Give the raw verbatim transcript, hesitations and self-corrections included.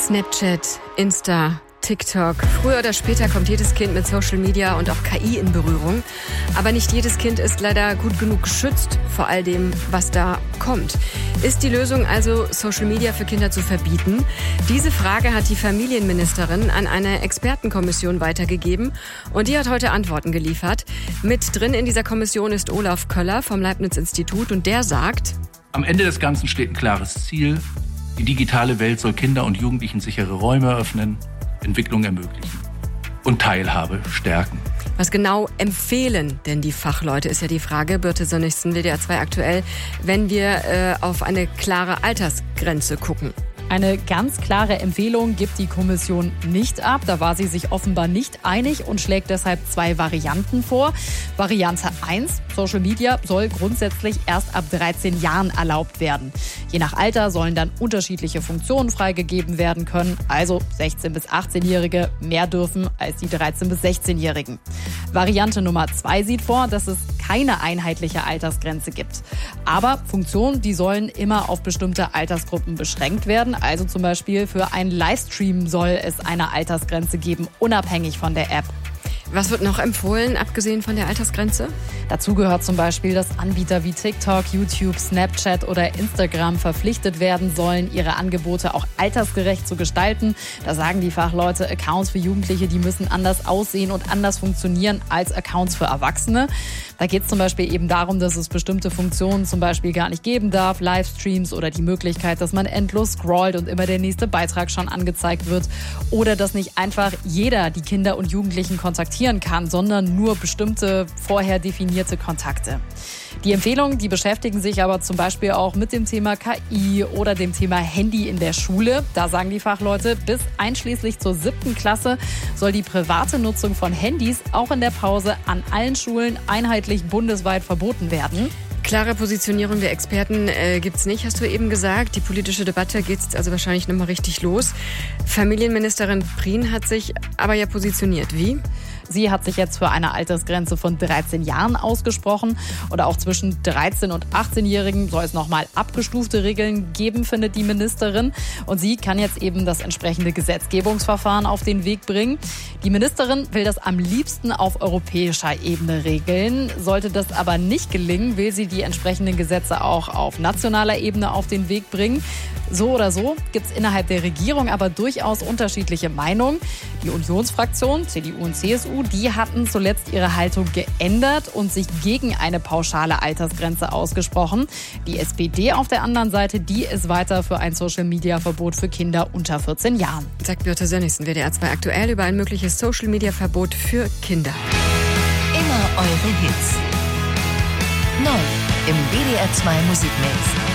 Snapchat, Insta, TikTok. Früher oder später kommt jedes Kind mit Social Media und auch K I in Berührung. Aber nicht jedes Kind ist leider gut genug geschützt vor all dem, was da kommt. Ist die Lösung also, Social Media für Kinder zu verbieten? Diese Frage hat die Familienministerin an eine Expertenkommission weitergegeben und die hat heute Antworten geliefert. Mit drin in dieser Kommission ist Olaf Köller vom Leibniz-Institut und der sagt: Am Ende des Ganzen steht ein klares Ziel. Die digitale Welt soll Kinder und Jugendlichen sichere Räume eröffnen, Entwicklung ermöglichen und Teilhabe stärken. Was genau empfehlen denn die Fachleute, ist ja die Frage. Birte Sönnigsen, W D R zwei aktuell, wenn wir äh, auf eine klare Altersgrenze gucken. Eine ganz klare Empfehlung gibt die Kommission nicht ab. Da war sie sich offenbar nicht einig und schlägt deshalb zwei Varianten vor. Variante eins, Social Media soll grundsätzlich erst ab dreizehn Jahren erlaubt werden. Je nach Alter sollen dann unterschiedliche Funktionen freigegeben werden können. Also sechzehn- bis achtzehnjährige mehr dürfen als die dreizehn- bis sechzehnjährigen. Variante Nummer zwei sieht vor, dass es keine einheitliche Altersgrenze gibt. Aber Funktionen, die sollen immer auf bestimmte Altersgruppen beschränkt werden. Also zum Beispiel für einen Livestream soll es eine Altersgrenze geben, unabhängig von der App. Was wird noch empfohlen, abgesehen von der Altersgrenze? Dazu gehört zum Beispiel, dass Anbieter wie TikTok, YouTube, Snapchat oder Instagram verpflichtet werden sollen, ihre Angebote auch altersgerecht zu gestalten. Da sagen die Fachleute, Accounts für Jugendliche, die müssen anders aussehen und anders funktionieren als Accounts für Erwachsene. Da geht es zum Beispiel eben darum, dass es bestimmte Funktionen zum Beispiel gar nicht geben darf, Livestreams oder die Möglichkeit, dass man endlos scrollt und immer der nächste Beitrag schon angezeigt wird. Oder dass nicht einfach jeder die Kinder und Jugendlichen kontaktieren kann, sondern nur bestimmte vorher definierte Kontakte. Die Empfehlungen, die beschäftigen sich aber zum Beispiel auch mit dem Thema K I oder dem Thema Handy in der Schule. Da sagen die Fachleute, bis einschließlich zur siebten Klasse soll die private Nutzung von Handys auch in der Pause an allen Schulen einheitlich bundesweit verboten werden. Klare Positionierung der Experten äh, gibt's nicht, hast du eben gesagt. Die politische Debatte geht jetzt also wahrscheinlich nochmal richtig los. Familienministerin Prien hat sich aber ja positioniert. Wie? Sie hat sich jetzt für eine Altersgrenze von dreizehn Jahren ausgesprochen. Oder auch zwischen dreizehn- und achtzehnjährigen soll es nochmal abgestufte Regeln geben, findet die Ministerin. Und sie kann jetzt eben das entsprechende Gesetzgebungsverfahren auf den Weg bringen. Die Ministerin will das am liebsten auf europäischer Ebene regeln. Sollte das aber nicht gelingen, will sie die entsprechenden Gesetze auch auf nationaler Ebene auf den Weg bringen. So oder so gibt es innerhalb der Regierung aber durchaus unterschiedliche Meinungen. Die Unionsfraktion, C D U und C S U, die hatten zuletzt ihre Haltung geändert und sich gegen eine pauschale Altersgrenze ausgesprochen. Die S P D auf der anderen Seite, die ist weiter für ein Social-Media-Verbot für Kinder unter vierzehn Jahren. Sagt Birte Sönnigsen, W D R zwei aktuell, über ein mögliches Social-Media-Verbot für Kinder. Immer eure Hits. Neu im W D R zwei Musikmix.